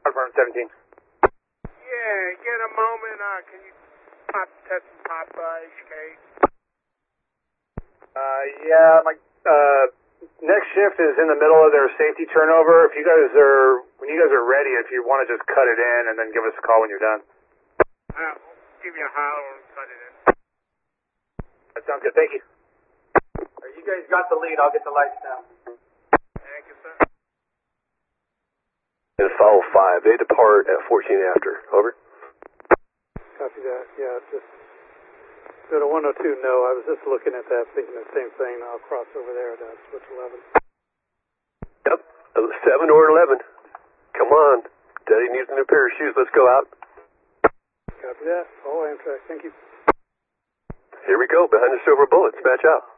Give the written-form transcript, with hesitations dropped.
Confirm 17. Yeah, get a moment. Can you test some pop HK? Yeah, my next shift is in the middle of their safety turnover. When you guys are ready, if you want to just cut it in and then give us a call when you're done. I'll give you a holler and cut it in. That sounds good. Thank you. You guys got the lead. I'll get the lights down. Thank you, sir. And follow 5. They depart at 14 after. Over. Copy that. Yeah, just go to 102. No, I was just looking at that, thinking the same thing. I'll cross over there to switch 11. Yep. 7 or 11. Come on. Daddy needs a new pair of shoes. Let's go out. Copy that. All Amtrak. Thank you. Here we go. Behind the silver bullets. Match out.